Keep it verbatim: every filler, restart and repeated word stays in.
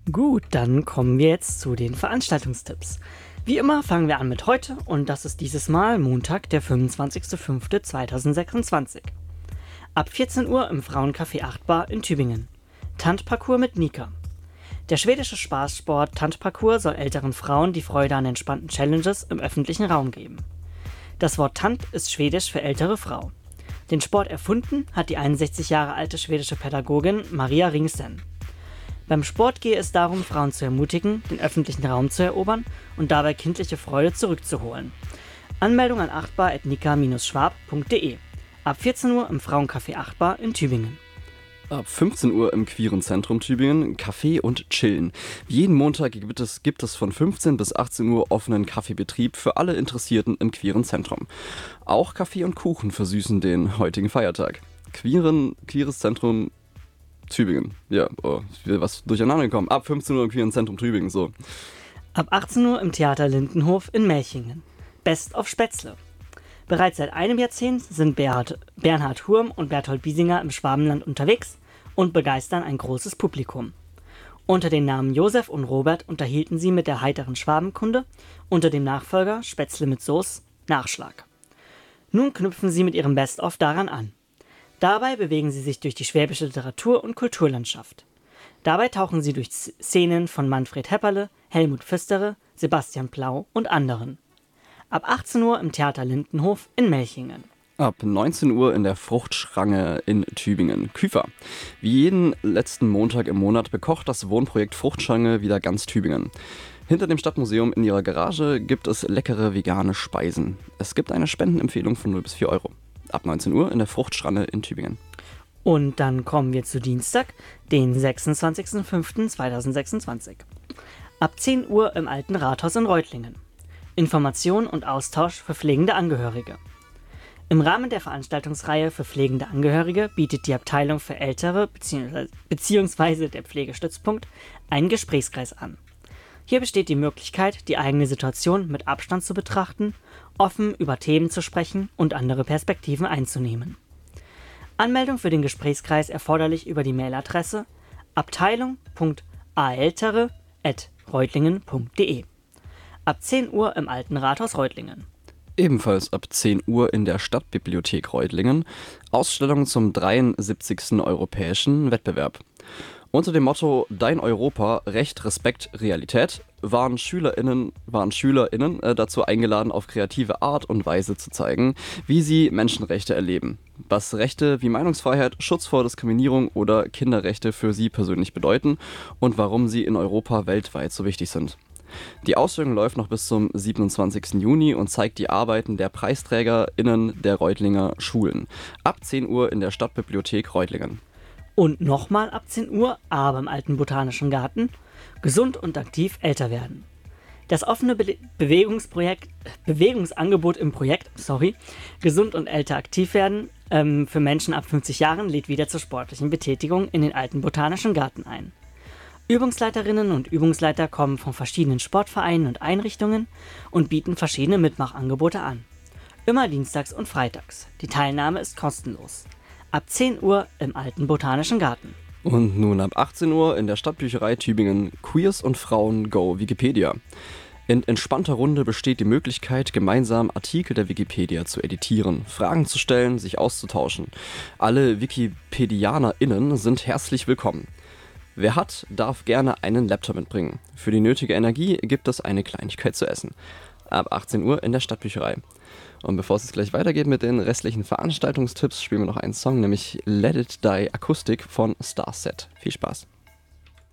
Gut, dann kommen wir jetzt zu den Veranstaltungstipps. Wie immer fangen wir an mit heute und das ist dieses Mal Montag, der fünfundzwanzigster fünfter zweitausendsechsundzwanzig. Ab vierzehn Uhr im Frauencafé acht Bar in Tübingen. Tanzparcours mit Nika. Der schwedische Spaßsport Tanzparcours soll älteren Frauen die Freude an entspannten Challenges im öffentlichen Raum geben. Das Wort Tant ist schwedisch für ältere Frau. Den Sport erfunden hat die einundsechzig Jahre alte schwedische Pädagogin Maria Ringsen. Beim Sport gehe es darum, Frauen zu ermutigen, den öffentlichen Raum zu erobern und dabei kindliche Freude zurückzuholen. Anmeldung an acht bar at nika Bindestrich schwab Punkt de. Ab vierzehn Uhr im Frauencafé acht Bar in Tübingen. Ab fünfzehn Uhr im Queeren Zentrum Tübingen Kaffee und Chillen. Jeden Montag gibt es, gibt es von fünfzehn bis achtzehn Uhr offenen Kaffeebetrieb für alle Interessierten im Queeren Zentrum. Auch Kaffee und Kuchen versüßen den heutigen Feiertag. Queeren, Queeres Zentrum Tübingen. Ja, oh, ist wieder was durcheinander gekommen. Ab fünfzehn Uhr im Queeren Zentrum Tübingen, so. Ab achtzehn Uhr im Theater Lindenhof in Melchingen. Best of Spätzle. Bereits seit einem Jahrzehnt sind Bernhard, Bernhard Hurm und Berthold Biesinger im Schwabenland unterwegs und begeistern ein großes Publikum. Unter den Namen Josef und Robert unterhielten sie mit der heiteren Schwabenkunde unter dem Nachfolger Spätzle mit Soße Nachschlag. Nun knüpfen sie mit ihrem Best-of daran an. Dabei bewegen sie sich durch die schwäbische Literatur- und Kulturlandschaft. Dabei tauchen sie durch Szenen von Manfred Hepperle, Helmut Pfisterer, Sebastian Plau und anderen. Ab achtzehn Uhr im Theater Lindenhof in Melchingen. Ab neunzehn Uhr in der Fruchtschrange in Tübingen. Küfer. Wie jeden letzten Montag im Monat bekocht das Wohnprojekt Fruchtschrange wieder ganz Tübingen. Hinter dem Stadtmuseum in ihrer Garage gibt es leckere vegane Speisen. Es gibt eine Spendenempfehlung von null bis vier Euro. Ab neunzehn Uhr in der Fruchtschrange in Tübingen. Und dann kommen wir zu Dienstag, den sechsundzwanzigster fünfter zweitausendsechsundzwanzig. Ab zehn Uhr im Alten Rathaus in Reutlingen. Information und Austausch für pflegende Angehörige. Im Rahmen der Veranstaltungsreihe für pflegende Angehörige bietet die Abteilung für Ältere bzw. der Pflegestützpunkt einen Gesprächskreis an. Hier besteht die Möglichkeit, die eigene Situation mit Abstand zu betrachten, offen über Themen zu sprechen und andere Perspektiven einzunehmen. Anmeldung für den Gesprächskreis erforderlich über die Mailadresse abteilung punkt aeltere at reutlingen punkt de. Ab zehn Uhr im Alten Rathaus Reutlingen. Ebenfalls ab zehn Uhr in der Stadtbibliothek Reutlingen Ausstellung zum dreiundsiebzigsten Europäischen Wettbewerb. Unter dem Motto Dein Europa, Recht, Respekt, Realität waren SchülerInnen, waren SchülerInnen äh, dazu eingeladen, auf kreative Art und Weise zu zeigen, wie sie Menschenrechte erleben. Was Rechte wie Meinungsfreiheit, Schutz vor Diskriminierung oder Kinderrechte für sie persönlich bedeuten und warum sie in Europa weltweit so wichtig sind. Die Ausstellung läuft noch bis zum siebenundzwanzigsten Juni und zeigt die Arbeiten der PreisträgerInnen der Reutlinger Schulen. Ab zehn Uhr in der Stadtbibliothek Reutlingen. Und nochmal ab zehn Uhr, aber im Alten Botanischen Garten, gesund und aktiv älter werden. Das offene Be- Bewegungsprojekt, Bewegungsangebot im Projekt, sorry, gesund und älter aktiv werden, ähm, für Menschen ab fünfzig Jahren lädt wieder zur sportlichen Betätigung in den Alten Botanischen Garten ein. Übungsleiterinnen und Übungsleiter kommen von verschiedenen Sportvereinen und Einrichtungen und bieten verschiedene Mitmachangebote an. Immer dienstags und freitags. Die Teilnahme ist kostenlos. Ab zehn Uhr im Alten Botanischen Garten. Und nun ab achtzehn Uhr in der Stadtbücherei Tübingen Queers und Frauen Go Wikipedia. In entspannter Runde besteht die Möglichkeit, gemeinsam Artikel der Wikipedia zu editieren, Fragen zu stellen, sich auszutauschen. Alle WikipedianerInnen sind herzlich willkommen. Wer hat, darf gerne einen Laptop mitbringen. Für die nötige Energie gibt es eine Kleinigkeit zu essen. Ab achtzehn Uhr in der Stadtbücherei. Und bevor es jetzt gleich weitergeht mit den restlichen Veranstaltungstipps, spielen wir noch einen Song, nämlich Let It Die Akustik von Starset. Viel Spaß!